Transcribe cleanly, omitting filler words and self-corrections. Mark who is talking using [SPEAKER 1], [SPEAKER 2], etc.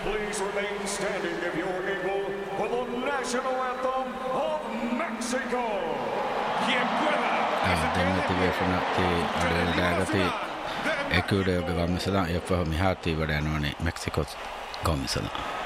[SPEAKER 1] please remain standing if you're able for the national anthem of Mexico.
[SPEAKER 2] دمت بفناتي أرداغتي أكيد بقى مثلا يفهم هاتي بدأنوني مكسيكو قومي مثلا